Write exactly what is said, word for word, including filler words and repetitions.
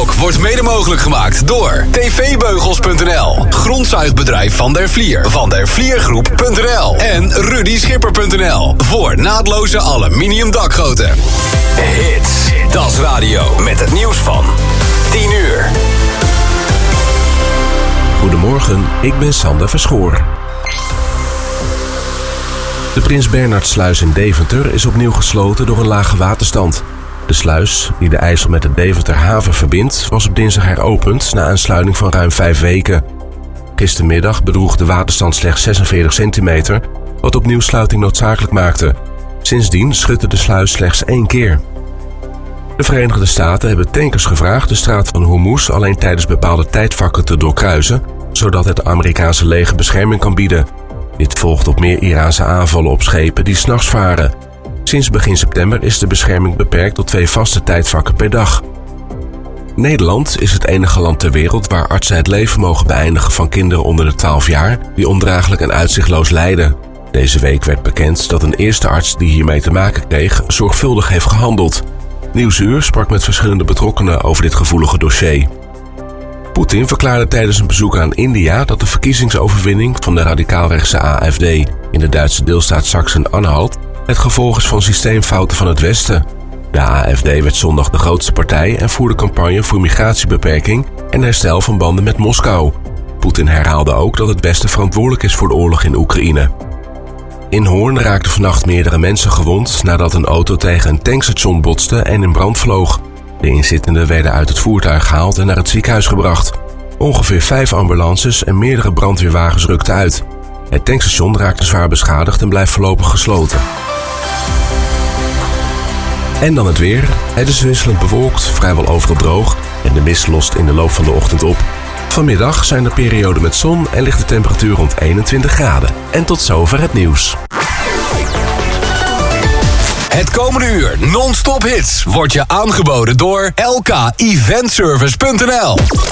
Blok wordt mede mogelijk gemaakt door T V Beugels punt n l, grondzuigbedrijf Van der Vlier, Van der Vliergroep punt n l en Rudy Schipper punt n l voor naadloze aluminium dakgoten. Hits, Dat is Radio met het nieuws van tien uur. Goedemorgen, ik ben Sander Verschoor. De Prins Bernhardsluis in Deventer is opnieuw gesloten door een lage waterstand. De sluis, die de IJssel met de Deventer haven verbindt, was op dinsdag heropend na een sluiting van ruim vijf weken. Gistermiddag bedroeg de waterstand slechts zesenveertig centimeter, wat opnieuw sluiting noodzakelijk maakte. Sindsdien schudde de sluis slechts één keer. De Verenigde Staten hebben tankers gevraagd de straat van Hormuz alleen tijdens bepaalde tijdvakken te doorkruisen, zodat het Amerikaanse leger bescherming kan bieden. Dit volgt op meer Iraanse aanvallen op schepen die 's nachts varen. Sinds begin september is de bescherming beperkt tot twee vaste tijdvakken per dag. Nederland is het enige land ter wereld waar artsen het leven mogen beëindigen van kinderen onder de twaalf jaar die ondraaglijk en uitzichtloos lijden. Deze week werd bekend dat een eerste arts die hiermee te maken kreeg zorgvuldig heeft gehandeld. Nieuwsuur sprak met verschillende betrokkenen over dit gevoelige dossier. Poetin verklaarde tijdens een bezoek aan India dat de verkiezingsoverwinning van de radicaalrechtse A F D in de Duitse deelstaat Sachsen-Anhalt het gevolg is van systeemfouten van het Westen. De A F D werd zondag de grootste partij en voerde campagne voor migratiebeperking en herstel van banden met Moskou. Poetin herhaalde ook dat het Westen verantwoordelijk is voor de oorlog in Oekraïne. In Hoorn raakten vannacht meerdere mensen gewond nadat een auto tegen een tankstation botste en in brand vloog. De inzittenden werden uit het voertuig gehaald en naar het ziekenhuis gebracht. Ongeveer vijf ambulances en meerdere brandweerwagens rukten uit. Het tankstation raakte zwaar beschadigd en blijft voorlopig gesloten. En dan het weer. Het is wisselend bewolkt, vrijwel overal droog en de mist lost in de loop van de ochtend op. Vanmiddag zijn er perioden met zon en ligt de temperatuur rond eenentwintig graden. En tot zover het nieuws. Het komende uur non-stop hits wordt je aangeboden door L K Eventservice punt n l.